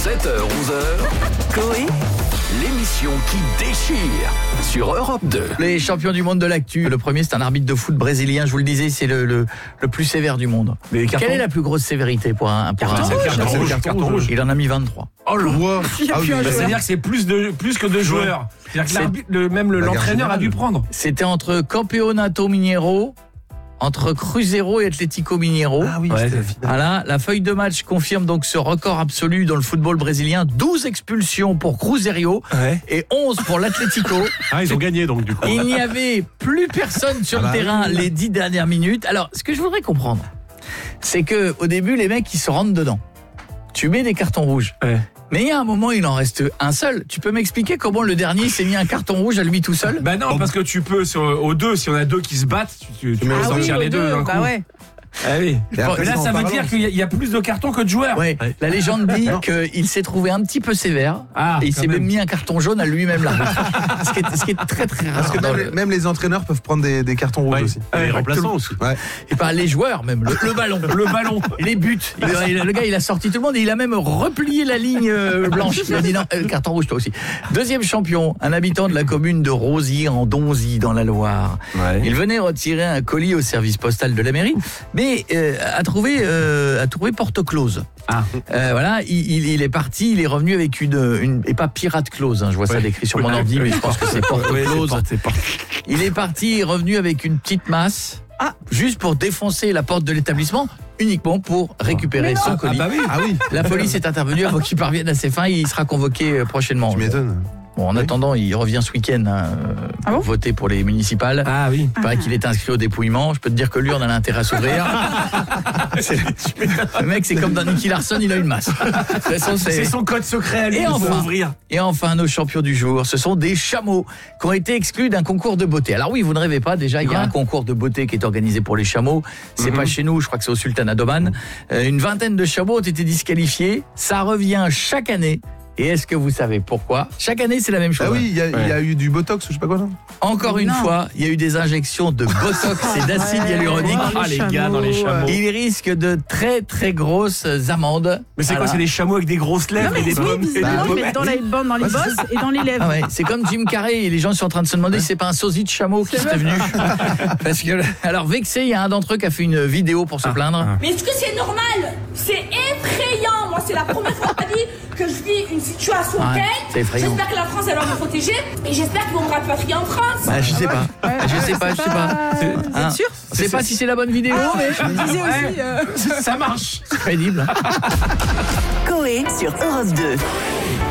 7h-11h, Coé, l'émission qui déchire sur Europe 2. Les champions du monde de l'actu. Le premier, c'est un arbitre de foot brésilien. Je vous le disais, c'est le plus sévère du monde. Quelle est la plus grosse sévérité pour un carton rouge. Il en a mis 23. Oh le roi. C'est-à-dire que c'est plus que deux joueurs. C'est-à-dire que l'entraîneur a dû prendre. C'était entre Campeonato Mineiro, entre Cruzeiro et Atlético Mineiro. Ah oui, voilà, la feuille de match confirme donc ce record absolu dans le football brésilien. 12 expulsions pour Cruzeiro et 11 pour l'Atlético. Ah, ils ont gagné donc du coup. Il n'y avait plus personne sur le terrain les 10 dernières minutes. Alors, ce que je voudrais comprendre, c'est que au début, les mecs, ils se rentrent dedans. Tu mets des cartons rouges. Mais il y a un moment, il en reste un seul. Tu peux m'expliquer comment le dernier s'est mis un carton rouge à lui tout seul ? Bah non, parce que tu peux, aux deux, si on a deux qui se battent, tu peux sortir les deux d'un coup. Bah ouais. Ah oui. Mais là, ça veut dire qu'il y a plus de cartons que de joueurs. Ouais. La légende dit qu'il s'est trouvé un petit peu sévère et il s'est même mis un carton jaune à lui-même là. ce qui est très très rare. Parce que même les entraîneurs peuvent prendre des cartons rouges aussi. Les remplaçants aussi. Et pas les joueurs même, le ballon, les buts. Le gars, il a sorti tout le monde et il a même replié la ligne blanche. Il a dit non, carton rouge toi aussi. Deuxième champion, un habitant de la commune de Rosiers en Donzy dans la Loire. Il venait retirer un colis au service postal de la mairie, mais a trouvé porte close. Voilà, il est parti, il est revenu avec une et pas pirate close. Je vois ça décrit sur mon ordi, mais je pense que c'est porte close. Il est parti, revenu avec une petite masse, juste pour défoncer la porte de l'établissement, uniquement pour récupérer son colis. La police est intervenue avant qu'il parvienne à ses fins. Il sera convoqué prochainement. Tu m'étonnes. Bon, en attendant, il revient ce week-end pour voter pour les municipales. Ah oui. Il paraît qu'il est inscrit au dépouillement. Je peux te dire que l'urne a intérêt à s'ouvrir. Le mec, c'est comme dans Nicky Larson, il a une masse. De toute façon, c'est son code secret à lui. Et enfin, nos champions du jour, ce sont des chameaux qui ont été exclus d'un concours de beauté. Alors oui, vous ne rêvez pas, déjà, il y a un concours de beauté qui est organisé pour les chameaux. C'est pas chez nous, je crois que c'est au Sultanat d'Oman. Une vingtaine de chameaux ont été disqualifiés. Ça revient chaque année. Et est-ce que vous savez pourquoi ? Chaque année, c'est la même chose. Ah oui, il y a eu du botox, je sais pas quoi. Non Encore une fois, il y a eu des injections de botox et d'acide hyaluronique. Les gars dans les chameaux. Ils risquent de très très grosses amendes. Mais c'est quoi ? C'est des chameaux avec des grosses lèvres et des pommes. Ils mettent dans les bosses et dans les lèvres. Ah ouais, c'est comme Jim Carrey et les gens sont en train de se demander si c'est pas un sosie de chameau qui serait venu. Parce que, alors vexé, il y a un d'entre eux qui a fait une vidéo pour se plaindre. Mais est-ce que c'est normal ? C'est effrayant. Moi, c'est la première fois de ma vie que je vis une situation telle. J'espère que la France va me protéger et j'espère qu'ils vont me rapatrier en France. Je sais pas. Je sais pas. C'est sûr ? Je sais pas si c'est la bonne vidéo, mais je me disais aussi. Ça marche. C'est crédible. Coé sur Europe 2.